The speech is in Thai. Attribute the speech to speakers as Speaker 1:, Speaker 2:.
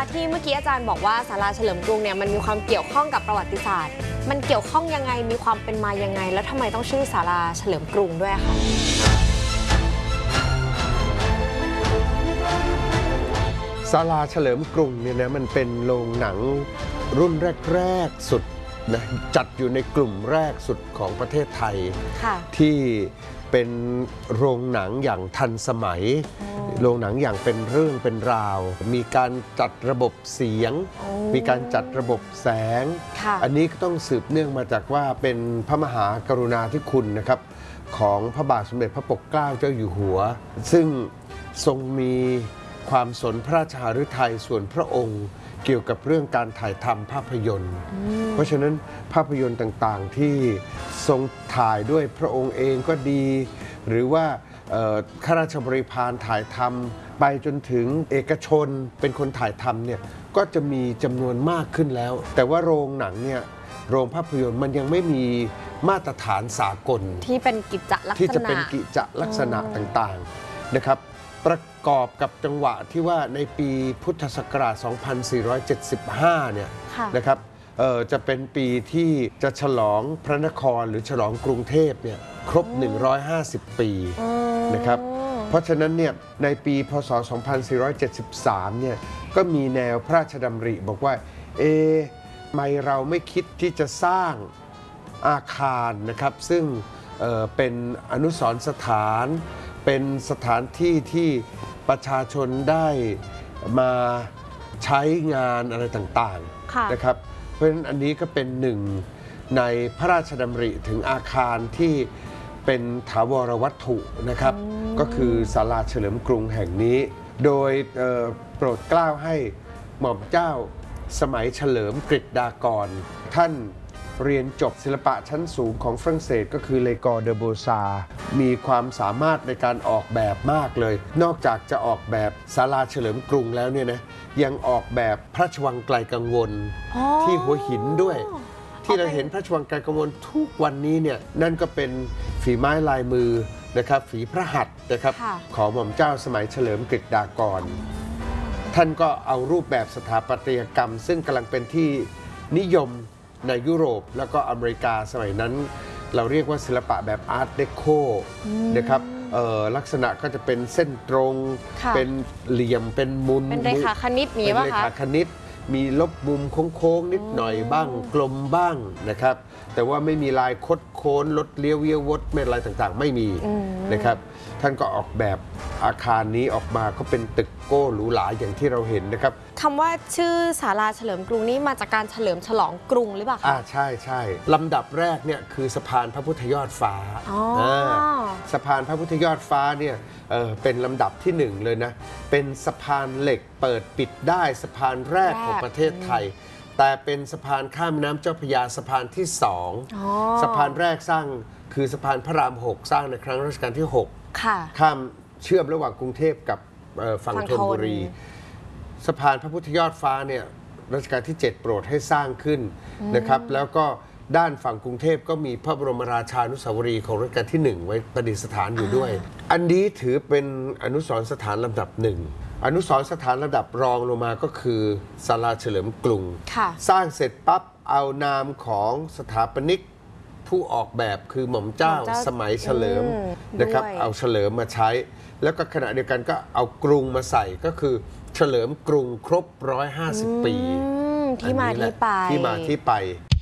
Speaker 1: ที่เมื่อกี้อาจารย์บอกว่าศาลาเฉลิมกรุงเนี่ยมันมีความเกี่ยวข้องกับประวัติศาสตร์มันเกี่ยวข้องยังไงมีความเป็นมายังไงแล้วทำไมต้องชื่อศาลาเฉลิมกรุงด้วยคะ
Speaker 2: ศาลาเฉลิมกรุงเนี่ยนะมันเป็นโรงหนังรุ่นแรกสุดนะจัดอยู่ในกลุ่มแรกสุดของประเทศไทยที่เป็นโรงหนังอย่างทันสมัยโรงหนังอย่างเป็นเรื่องเป็นราวมีการจัดระบบเสียงมีการจัดระบบแสงอันนี้ก็ต้องสืบเนื่องมาจากว่าเป็นพระมหากรุณาธิคุณนะครับของพระบาทสมเด็จพระปกเกล้าเจ้าอยู่หัวซึ่งทรงมีความสนพระราชฤทัยส่วนพระองค์เกี่ยวกับเรื่องการถ่ายทำภาพยนตร์เพราะฉะนั้นภาพยนตร์ต่างๆที่ทรงถ่ายด้วยพระองค์เองก็ดีหรือว่าข้าราชบริพารถ่ายทำไปจนถึงเอกชนเป็นคนถ่ายทำเนี่ยก็จะมีจำนวนมากขึ้นแล้วแต่ว่าโรงหนังเนี่ยโรงภาพยนตร์มันยังไม่มีมาตรฐานสากล
Speaker 1: ที่เป็นกิจลักษณะ
Speaker 2: ที่จะเป็นกิจลักษณะต่างๆนะครับประกอบกับจังหวะที่ว่าในปีพุทธศักราช 2475 เนี่ยนะครับจะเป็นปีที่จะฉลองพระนครหรือฉลองกรุงเทพเนี่ยครบ 150 ปีนะครับเพราะฉะนั้นเนี่ยในปีพศ 2473 เนี่ยก็มีแนวพระราชดำริบอกว่าทำไมเราไม่คิดที่จะสร้างอาคารนะครับซึ่งเป็นอนุสรณ์สถานเป็นสถานที่ที่ประชาชนได้มาใช้งานอะไรต่างๆนะครับเพราะฉะนั้นอันนี้ก็เป็นหนึ่งในพระราชดำริถึงอาคารที่เป็นถาวรวัตถุนะครับก็คือศาลาเฉลิมกรุงแห่งนี้โดยโปรดเกล้าให้หม่อมเจ้าสมัยเฉลิมกฤษฎากรท่านเรียนจบศิลปะชั้นสูงของฝรั่งเศสก็คือเลกอร์เดอโบซามีความสามารถในการออกแบบมากเลยนอกจากจะออกแบบศาลาเฉลิมกรุงแล้วเนี่ยนะยังออกแบบพระราชวังไกลกังวลที่หัวหินด้วยที่เราเห็นพระราชวังไกลกังวลทุกวันนี้เนี่ยนั่นก็เป็นฝีไม้ลายมือนะครับฝีพระหัตถ์นะครับของหม่อมเจ้าสมัยเฉลิมกฤษฎากรท่านก็เอารูปแบบสถาปัตยกรรมซึ่งกำลังเป็นที่นิยมในยุโรปแล้วก็อเมริกาสมัยนั้นเราเรียกว่าศิลปะแบบอาร์ตเดโคนะครับลักษณะก็จะเป็นเส้นตรงเป็นเหลี่ยมเป็นมุม
Speaker 1: เป็นเรขาคณิตมีป่ะคะ
Speaker 2: เป็นเรขาคณิตมีลบมุมโค้งๆนิดหน่อยบ้างกลมบ้างนะครับแต่ว่าไม่มีลายคดโค้นลดเลี้ยวเวียววดเม็ดอะไรต่างๆไม่มีนะครับท่านก็ออกแบบอาคารนี้ออกมาก็เป็นตึกโก้หรูหราอย่างที่เราเห็นนะครับ
Speaker 1: คำว่าชื่อศาลาเฉลิมกรุงนี้มาจากการเฉลิมฉลองกรุงหรือเปล่าคะ
Speaker 2: ใช่ใช่ลำดับแรกเนี่ยคือสะพานพระพุทธยอดฟ้าสะพานพระพุทธยอดฟ้าเนี่ยเป็นลำดับที่หนึ่งเลยนะเป็นสะพานเหล็กเปิดปิดได้สะพานแรกของประเทศไทยแต่เป็นสะพานข้ามแม่น้ำเจ้าพระยาสะพานที่2สะพานแรกสร้างคือสะพานพระราม6สร้างในครั้งรัชกาลที่6ข้ามเชื่อมระหว่างกรุงเทพกับฝั่งธนบุรีสะพานพระพุทธยอดฟ้าเนี่ยรัชกาลที่7โปรดให้สร้างขึ้นนะครับแล้วก็ด้านฝั่งกรุงเทพก็มีพระบรมราชานุสาวรีย์ของรัชกาลที่1ไว้ประดิษฐานอยู่ด้วยอันนี้ถือเป็นอนุสรณ์สถานลำดับหนึ่งอนุสรณ์สถานระดับรองลงมาก็คือศาลาเฉลิมกรุงสร้างเสร็จปั๊บเอานามของสถาปนิกผู้ออกแบบคือหม่อมเจ้าสมัยเฉลิมนะครับเอาเฉลิมมาใช้แล้วก็ขณะเดียวกันก็เอากรุงมาใส่ก็คือเฉลิมกรุงครบ150 ปี
Speaker 1: ที่มาที่ไป